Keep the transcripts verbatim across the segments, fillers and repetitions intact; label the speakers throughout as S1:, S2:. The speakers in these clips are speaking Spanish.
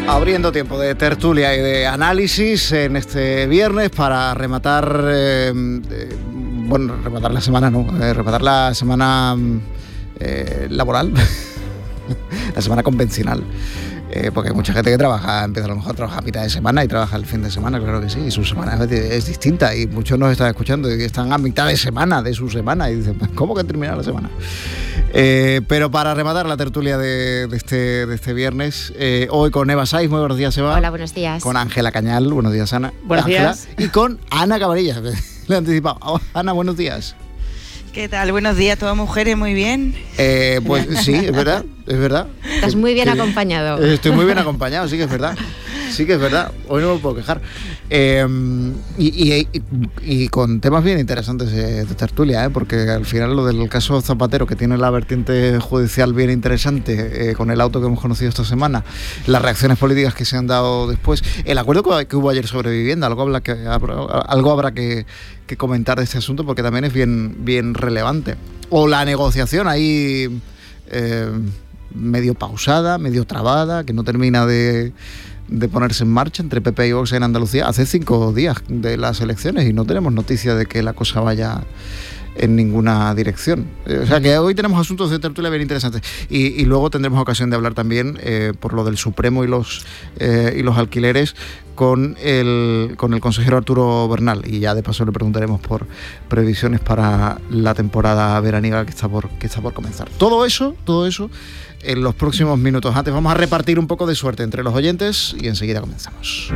S1: Abriendo tiempo de tertulia y de análisis en este viernes para rematar, eh, eh, bueno, rematar la semana, no, eh, rematar la semana eh, laboral, la semana convencional. Eh, porque hay mucha gente que trabaja, empieza a lo mejor a trabajar a mitad de semana y trabaja el fin de semana, claro que sí, y su semana es, es distinta y muchos nos están escuchando y están a mitad de semana de su semana y dicen, ¿cómo que termina la semana? Eh, pero para rematar la tertulia de, de, este, de este viernes, eh, hoy con Eva Saiz, muy buenos días, Eva.
S2: Hola, buenos días.
S1: Con Ángela Cañal, buenos días, Ana.
S3: Buenos
S1: Ángela,
S3: días.
S1: Y con Ana Cabanillas, le he anticipado. Oh, Ana, buenos días.
S3: ¿Qué tal? Buenos días, todas mujeres, muy bien.
S1: Eh, pues sí, es verdad, es verdad.
S2: Estás muy bien que, acompañado.
S1: Estoy muy bien acompañado, sí que es verdad. Sí que es verdad, hoy no me puedo quejar. Eh, y, y, y, y con temas bien interesantes de, de tertulia, ¿eh? Porque al final lo del caso Zapatero, que tiene la vertiente judicial bien interesante, eh, con el auto que hemos conocido esta semana, las reacciones políticas que se han dado después, el acuerdo que, que hubo ayer sobre vivienda, algo, habla que, algo habrá que, que comentar de este asunto porque también es bien, bien relevante. O la negociación ahí eh, medio pausada, medio trabada, que no termina de... de ponerse en marcha entre P P y Vox en Andalucía hace cinco días de las elecciones y no tenemos noticia de que la cosa vaya en ninguna dirección. O sea que hoy tenemos asuntos de tertulia bien interesantes y, y luego tendremos ocasión de hablar también eh, por lo del Supremo y los eh, y los alquileres con el con el consejero Arturo Bernal y ya de paso le preguntaremos por previsiones para la temporada veraniega que está por que está por comenzar. Todo eso, todo eso en los próximos minutos. Antes vamos a repartir un poco de suerte entre los oyentes y enseguida comenzamos.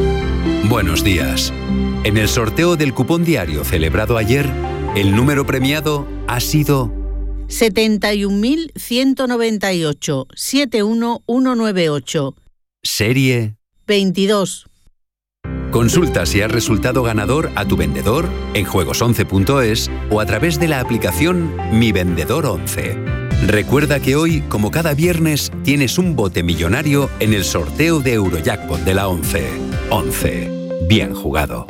S4: Buenos días. En el sorteo del cupón diario celebrado ayer, el número premiado ha sido
S5: setenta y un mil ciento noventa y ocho, siete uno uno nueve ocho.
S4: Serie
S5: veintidós.
S4: Consulta si has resultado ganador a tu vendedor en juegos once punto es o a través de la aplicación Mi Vendedor once. Recuerda que hoy, como cada viernes, tienes un bote millonario en el sorteo de Eurojackpot de la once. once. Bien jugado.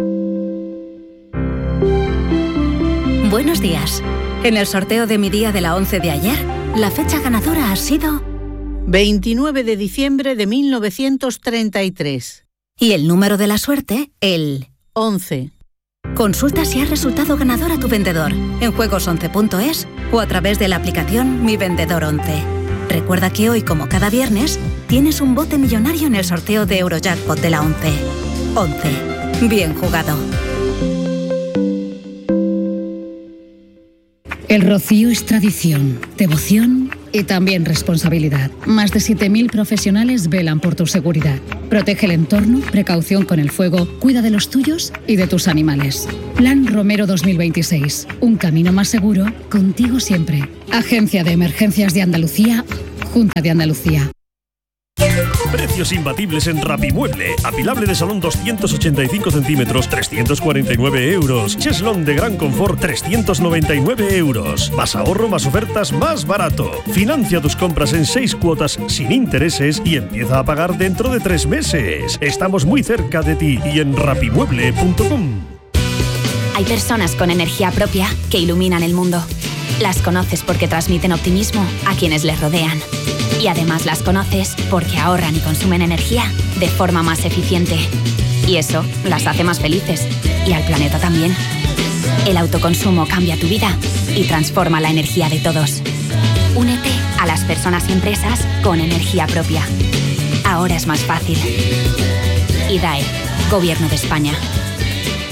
S6: Buenos días. En el sorteo de mi día de la once de ayer, la fecha ganadora ha sido
S5: veintinueve de diciembre de mil novecientos treinta y tres.
S6: Y el número de la suerte, el
S5: once.
S6: Consulta si has resultado ganador a tu vendedor en juegos once punto es o a través de la aplicación Mi Vendedor once. Recuerda que hoy, como cada viernes, tienes un bote millonario en el sorteo de Eurojackpot de la once. once. Bien jugado.
S7: El rocío es tradición, devoción y también responsabilidad. Más de siete mil profesionales velan por tu seguridad. Protege el entorno, precaución con el fuego, cuida de los tuyos y de tus animales. Plan Romero dos mil veintiséis. Un camino más seguro, contigo siempre. Agencia de Emergencias de Andalucía, Junta de Andalucía.
S8: Precios imbatibles en Rapimueble. Apilable de salón doscientos ochenta y cinco centímetros, trescientos cuarenta y nueve euros. Cheslón de gran confort, trescientos noventa y nueve euros. Más ahorro, más ofertas, más barato. Financia tus compras en seis cuotas sin intereses y empieza a pagar dentro de tres meses. Estamos muy cerca de ti y en rapimueble punto com.
S9: Hay personas con energía propia que iluminan el mundo. Las conoces porque transmiten optimismo a quienes les rodean. Y además las conoces porque ahorran y consumen energía de forma más eficiente. Y eso las hace más felices. Y al planeta también. El autoconsumo cambia tu vida y transforma la energía de todos. Únete a las personas y empresas con energía propia. Ahora es más fácil. I D A E, Gobierno de España.